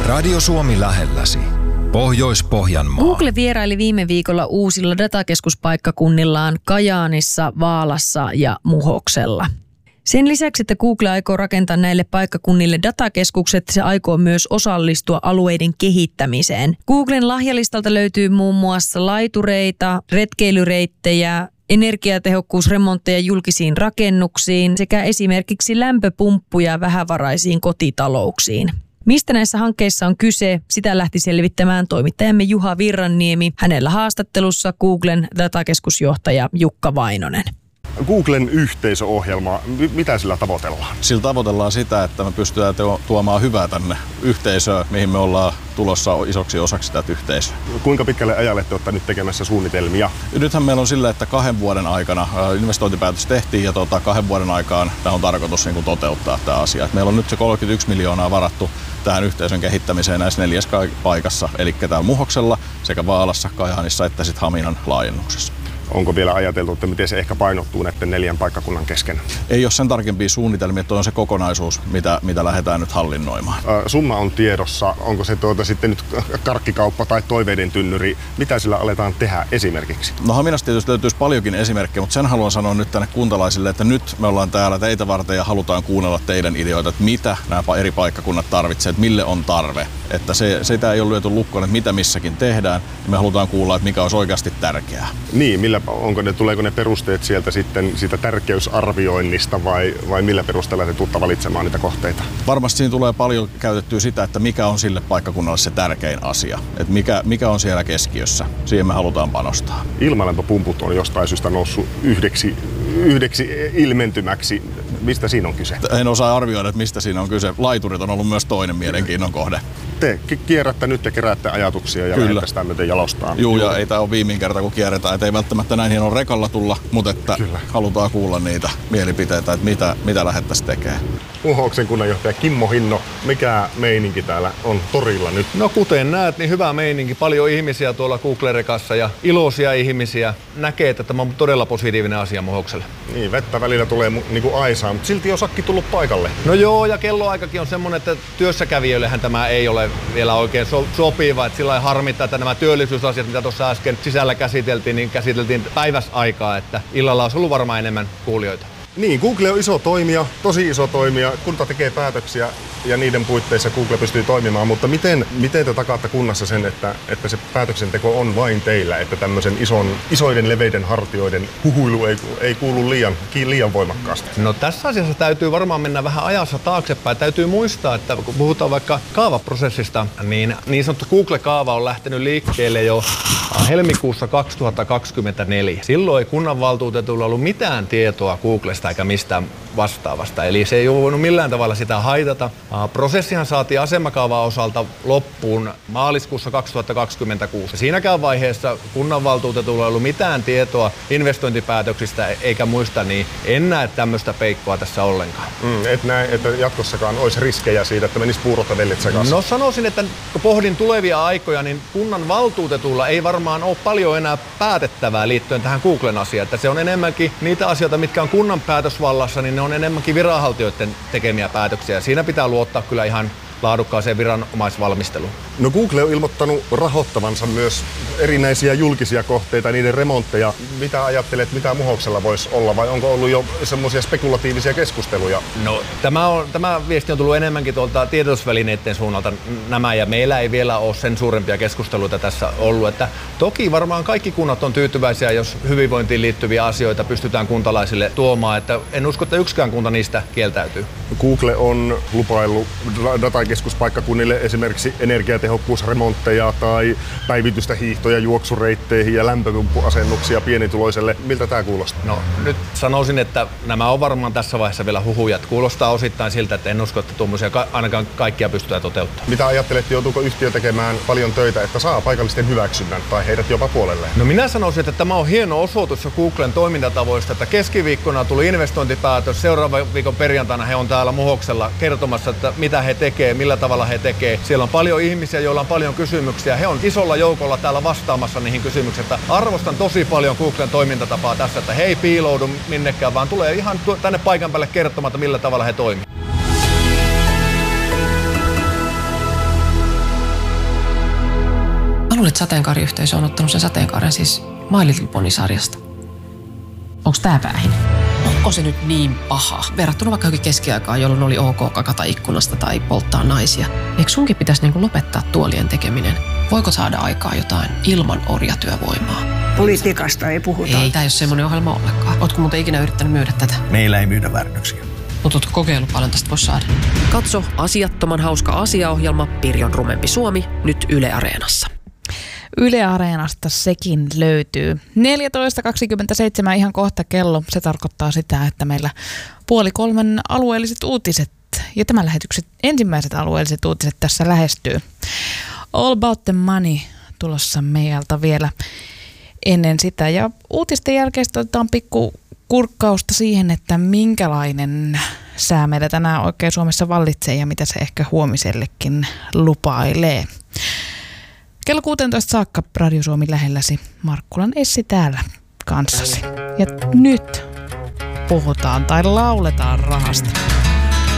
Radio Suomi lähelläsi. Pohjois-Pohjanmaa. Google vieraili viime viikolla uusilla datakeskuspaikkakunnillaan Kajaanissa, Vaalassa ja Muhoksella. Sen lisäksi, että Google aikoo rakentaa näille paikkakunnille datakeskukset, se aikoo myös osallistua alueiden kehittämiseen. Googlen lahjalistalta löytyy muun muassa laitureita, retkeilyreittejä, energiatehokkuusremontteja julkisiin rakennuksiin sekä esimerkiksi lämpöpumppuja vähävaraisiin kotitalouksiin. Mistä näissä hankkeissa on kyse, sitä lähti selvittämään toimittajamme Juha Virranniemi. Hänellä haastattelussa Googlen datakeskusjohtaja Jukka Vainonen. Googlen yhteisöohjelma, mitä sillä tavoitellaan? Sillä tavoitellaan sitä, että me pystytään tuomaan hyvää tänne yhteisöön, mihin me ollaan tulossa isoksi osaksi tätä yhteisöä. Kuinka pitkälle ajalle te olette nyt tekemässä suunnitelmia? Nythän meillä on sillä, että 2 vuoden aikana investointipäätös tehtiin ja 2 vuoden aikaan tämä on tarkoitus toteuttaa tämä asia. Meillä on nyt se 31 miljoonaa varattu tähän yhteisön kehittämiseen näissä 4 paikassa, eli täällä Muhoksella sekä Vaalassa, Kajaanissa että sitten Haminan laajennuksessa. Onko vielä ajateltu, että miten se ehkä painottuu näiden 4 paikkakunnan kesken? Ei ole sen tarkempia suunnitelmia, että on se kokonaisuus, mitä lähdetään nyt hallinnoimaan. Summa on tiedossa. Onko se sitten nyt karkkikauppa tai toiveiden tynnyri? Mitä sillä aletaan tehdä esimerkiksi? No Haminasta tietysti löytyisi paljonkin esimerkkejä, mutta sen haluan sanoa nyt tänne kuntalaisille, että nyt me ollaan täällä teitä varten ja halutaan kuunnella teidän ideoita, että mitä nämä eri paikkakunnat tarvitsevat, että mille on tarve. Että sitä ei ole lyöty lukkoon, että mitä missäkin tehdään, ja me halutaan kuulla, että mikä olisi oikeasti tärkeää. Niin, tuleeko ne perusteet sieltä sitten siitä tärkeysarvioinnista vai millä perusteella te tuutte valitsemaan niitä kohteita? Varmasti siinä tulee paljon käytettyä sitä, että mikä on sille paikkakunnalle se tärkein asia. Että mikä on siellä keskiössä. Siihen me halutaan panostaa. Ilmalämpöpumput on jostain syystä noussut yhdeksi ilmentymäksi. Mistä siinä on kyse? En osaa arvioida, että mistä siinä on kyse. Laiturit on ollut myös toinen mielenkiinnon kohde. Te kierrätte nyt ja keräätte ajatuksia ja lähdette sitä myöten jalostaa. Joo, ja ei tämä ole viimein kerta, kun kierretään. Et ei välttämättä näin hieno rekalla tulla, mutta että halutaan kuulla niitä mielipiteitä, että mitä lähdettäisiin tekemään. Muhoksen kunnanjohtaja Kimmo Hinno, mikä meininki täällä on torilla nyt? No kuten näet, niin hyvä meininki. Paljon ihmisiä tuolla Google-rekassa ja iloisia ihmisiä. Näkee, että tämä on todella positiivinen asia Muhokselle. Niin, vettä välillä tulee niinku aisaa, mutta silti on sakki tullut paikalle. No joo, ja kelloaikakin on semmoinen, että työssäkävijöillehän tämä ei ole vielä oikein sopiva. Että sillä lailla harmittaa, että nämä työllisyysasiat, mitä tuossa äsken sisällä käsiteltiin, niin käsiteltiin päiväsaikaa, että illalla olisi ollut varmaan enemmän kuulijoita. Niin, Google on iso toimija, tosi iso toimija. Kunta tekee päätöksiä ja niiden puitteissa Google pystyy toimimaan, mutta miten te takaatte kunnassa sen, että se päätöksenteko on vain teillä, että tämmöisen isoiden leveiden hartioiden huhuilu ei kuulu liian voimakkaasti? No tässä asiassa täytyy varmaan mennä vähän ajassa taaksepäin. Täytyy muistaa, että kun puhutaan vaikka kaavaprosessista, niin sanottu Google-kaava on lähtenyt liikkeelle jo helmikuussa 2024. Silloin ei kunnanvaltuutetulla ollut mitään tietoa Googlesta eikä mistään vastaavasta. Eli se ei ole voinut millään tavalla sitä haitata. Prosessihan saatiin asemakaavan osalta loppuun maaliskuussa 2026. Siinäkään vaiheessa kunnanvaltuutetulla ei ollut mitään tietoa investointipäätöksistä eikä muista, niin en näe tämmöistä peikkoa tässä ollenkaan. Et näe, että jatkossakaan olisi riskejä siitä, että menisi puurot ja vellit sekaisin? No sanoisin, että kun pohdin tulevia aikoja, niin kunnanvaltuutetulla ei varmaan ole paljon enää päätettävää liittyen tähän Googlen asiaan. Että se on enemmänkin niitä asioita, mitkä on kunnan päätösvallassa, niin ne on enemmänkin viranhaltijoiden tekemiä päätöksiä. Siinä pitää luottaa kyllä ihan laadukkaaseen viranomaisvalmisteluun. No Google on ilmoittanut rahoittavansa myös erinäisiä julkisia kohteita, niiden remontteja. Mitä ajattelet, mitä Muhoksella voisi olla, vai onko ollut jo semmoisia spekulatiivisia keskusteluja? No tämä viesti on tullut enemmänkin tuolta tiedotusvälineiden suunnalta nämä, ja meillä ei vielä ole sen suurempia keskusteluita tässä ollut. Että toki varmaan kaikki kunnat on tyytyväisiä, jos hyvinvointiin liittyviä asioita pystytään kuntalaisille tuomaan, että en usko, että yksikään kunta niistä kieltäytyy. Google on lupaillut datakeskuspaikkakunnille esimerkiksi energiatehokkuusremontteja tai päivitystä hiihtoja juoksureitteihin ja lämpöpumppuasennuksia pienituloiselle. Miltä tämä kuulostaa? No nyt sanoisin, että nämä on varmaan tässä vaiheessa vielä huhuja. Kuulostaa osittain siltä, että en usko, että tuommoisia ainakaan kaikkia pystytään toteuttamaan. Mitä ajattelet, joutuuko yhtiö tekemään paljon töitä, että saa paikallisten hyväksynnän tai heidät jopa puolelleen? No minä sanoisin, että tämä on hieno osoitus jo Googlen toimintatavoista, että keskiviikkona tuli investointipäätös. Seuraavan viikon perjantaina he on täällä Muhoksella kertomassa, että mitä he tekee, millä tavalla he tekee. Siellä on paljon ihmisiä, joilla on paljon kysymyksiä. He on isolla joukolla täällä vastaamassa niihin kysymyksiin. Arvostan tosi paljon Googlen toimintatapaa tässä, että he ei piiloudu minnekään, vaan tulee ihan tänne paikan päälle kertomaan, millä tavalla he toimivat. sateenkaariyhteisö on ottanut sen sateenkaaren siis My Little Pony-sarjasta. Onks tää väähin? Onko se nyt niin paha? Verrattuna vaikka johonkin keskiaikaan, jolloin oli ok kakata ikkunasta tai polttaa naisia. Eikö sunkin pitäisi niinku lopettaa tuolien tekeminen? Voiko saada aikaa jotain ilman orjatyövoimaa? Politiikasta ei puhuta. Ei, tää ei ole semmoinen ohjelma ollenkaan. Ootko muuten ikinä yrittänyt myydä tätä? Meillä ei myydä väärännöksiä. Mutta ootko kokeillut paljon tästä voisi saada? Katso asiattoman hauska asiaohjelma Pirjon rumempi Suomi nyt Yle Areenassa. Yle Areenasta sekin löytyy. 14.27 ihan kohta kello. Se tarkoittaa sitä, että meillä 2:30 alueelliset uutiset ja tämän lähetyksen ensimmäiset alueelliset uutiset tässä lähestyy. All About the Money tulossa meiltä vielä ennen sitä. Ja uutisten jälkeen otetaan pikku kurkkausta siihen, että minkälainen sää meillä tänään oikein Suomessa vallitsee ja mitä se ehkä huomisellekin lupailee. Kello 16 saakka Radio Suomi lähelläsi. Markkulan Essi täällä kanssasi. Ja nyt puhutaan tai lauletaan rahasta.